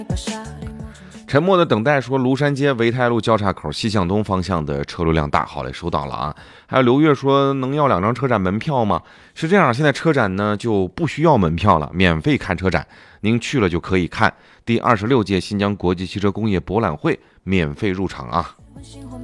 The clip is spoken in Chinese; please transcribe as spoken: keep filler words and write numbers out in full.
沉默的等待说，庐山街维泰路交叉口西向东方向的车流量大，好嘞，收到了啊。还有刘月说，能要两张车展门票吗？是这样，现在车展呢就不需要门票了，免费看车展，您去了就可以看第二十六届新疆国际汽车工业博览会，免费入场啊。